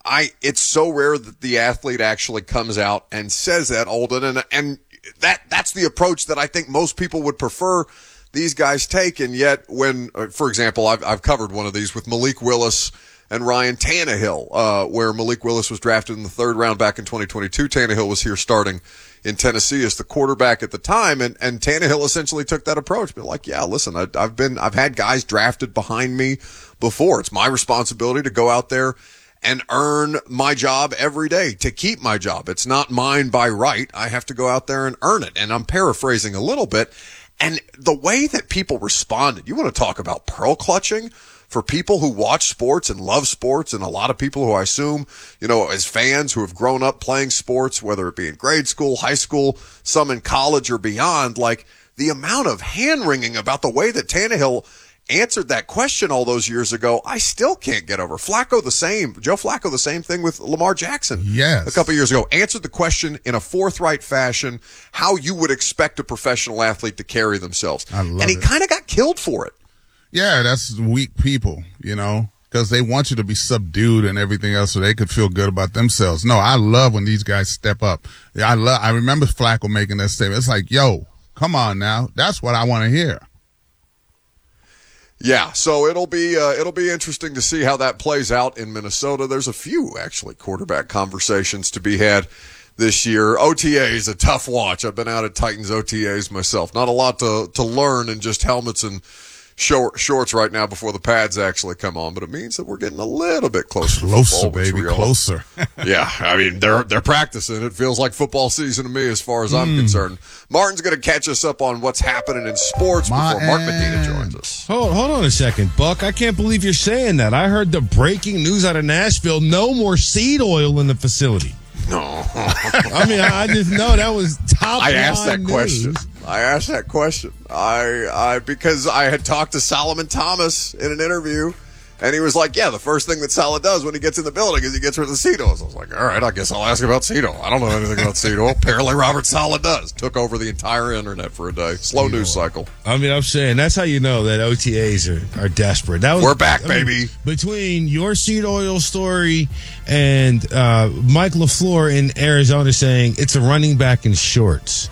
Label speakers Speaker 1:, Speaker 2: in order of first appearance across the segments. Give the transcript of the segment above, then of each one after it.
Speaker 1: it's so rare that the athlete actually comes out and says that, Olden, and that's the approach that I think most people would prefer these guys take. And yet when, for example, I've covered one of these with Malik Willis and Ryan Tannehill, where Malik Willis was drafted in the 3rd round back in 2022. Tannehill was here starting in Tennessee as the quarterback at the time, and Tannehill essentially took that approach. But like, yeah, listen, I've had guys drafted behind me before. It's my responsibility to go out there and earn my job every day, to keep my job. It's not mine by right. I have to go out there and earn it. And I'm paraphrasing a little bit. And the way that people responded, you want to talk about pearl clutching for people who watch sports and love sports, and a lot of people who I assume, as fans who have grown up playing sports, whether it be in grade school, high school, some in college or beyond, like the amount of hand-wringing about the way that Tannehill answered that question all those years ago, I still can't get over. Joe Flacco the same thing with Lamar Jackson.
Speaker 2: Yes.
Speaker 1: A couple of years ago, answered the question in a forthright fashion, how you would expect a professional athlete to carry themselves. And he kind of got killed for it.
Speaker 2: Yeah, that's weak people, because they want you to be subdued and everything else so they could feel good about themselves. No, I love when these guys step up. I remember Flacco making that statement. It's like, yo, come on now. That's what I want to hear.
Speaker 1: Yeah, so it'll be interesting to see how that plays out in Minnesota. There's a few actually quarterback conversations to be had this year. OTA is a tough watch. I've been out at Titans OTAs myself. Not a lot to learn in just helmets and shorts right now before the pads actually come on, but it means that we're getting a little bit closer.
Speaker 2: Closer, baby, closer.
Speaker 1: Yeah, I mean they're practicing. It feels like football season to me, as far as I'm concerned. Martin's going to catch us up on what's happening in sports before Mark Medina joins us.
Speaker 3: Hold on a second, Buck. I can't believe you're saying that. I heard the breaking news out of Nashville: no more seed oil in the facility.
Speaker 1: No,
Speaker 3: I mean I just know that was top.
Speaker 1: I asked that
Speaker 3: news.
Speaker 1: question. Because I had talked to Solomon Thomas in an interview, and he was like, yeah, the first thing that Saleh does when he gets in the building is he gets rid of the seed oils. I was like, all right, I guess I'll ask about seed oil. I don't know anything about seed oil. Apparently Robert Saleh does. Took over the entire internet for a day. Slow news cycle.
Speaker 3: I mean, I'm saying that's how you know that OTAs are desperate.
Speaker 1: We're back, baby.
Speaker 3: Between your seed oil story and Mike LaFleur in Arizona saying it's a running back in shorts.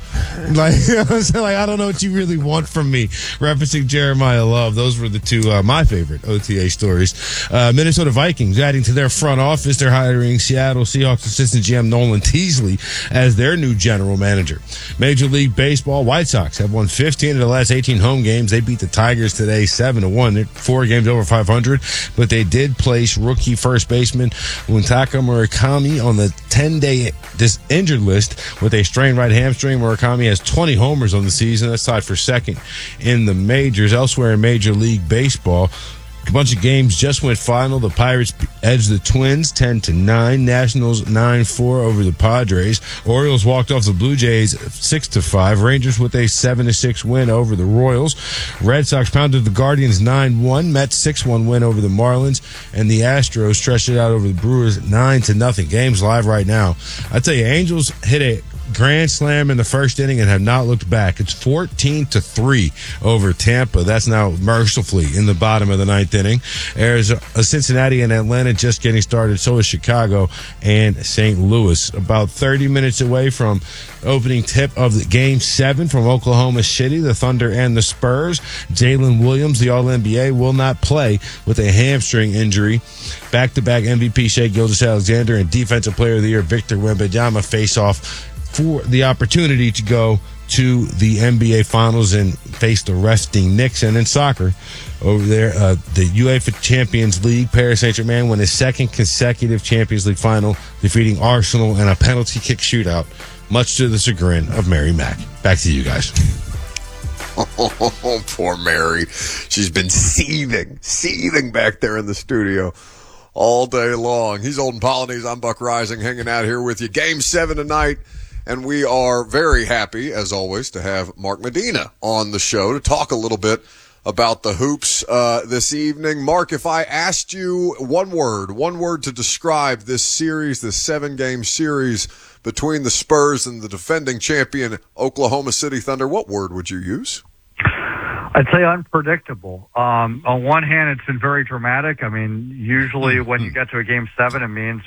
Speaker 3: I don't know what you really want from me. Referencing Jeremiah Love. Those were the two my favorite OTA stories. Minnesota Vikings adding to their front office. They're hiring Seattle Seahawks assistant GM Nolan Teasley as their new general manager. Major League Baseball, White Sox have won 15 of the last 18 home games. They beat the Tigers today 7-1. They're 4 games over 500, but they did place rookie first baseman Muntaka Murakami on the 10-day injured list with a strained right hamstring. Murakami has 20 homers on the season. That's tied for second in the majors. Elsewhere in Major League Baseball, a bunch of games just went final. The Pirates edged the Twins 10-9. Nationals 9-4 over the Padres. Orioles walked off the Blue Jays 6-5. Rangers with a 7-6 win over the Royals. Red Sox pounded the Guardians 9-1. Mets 6-1 win over the Marlins. And the Astros stretched it out over the Brewers 9-0. Game's live right now. I tell you, Angels hit a grand slam in the first inning and have not looked back. It's 14-3 over Tampa. That's now mercifully in the bottom of the ninth inning. Arizona, Cincinnati and Atlanta just getting started. So is Chicago and St. Louis. About 30 minutes away from opening tip of the Game 7 from Oklahoma City, the Thunder and the Spurs. Jalen Williams, the All-NBA, will not play with a hamstring injury. Back-to-back MVP Shai Gilgeous-Alexander and Defensive Player of the Year Victor Wembanyama face off for the opportunity to go to the NBA Finals and face the resting Knicks. And in soccer, over there, the UEFA Champions League, Paris Saint-Germain won his second consecutive Champions League final, defeating Arsenal in a penalty kick shootout, much to the chagrin of Mary Mack. Back to you guys.
Speaker 1: Oh, poor Mary. She's been seething back there in the studio all day long. He's Olden Polynice. I'm Buck Rising, hanging out here with you. Game 7 tonight. And we are very happy, as always, to have Mark Medina on the show to talk a little bit about the hoops this evening. Mark, if I asked you one word to describe this series, this 7-game series between the Spurs and the defending champion Oklahoma City Thunder, what word would you use?
Speaker 4: I'd say unpredictable. On one hand, it's been very dramatic. I mean, usually when you get to a Game 7, it means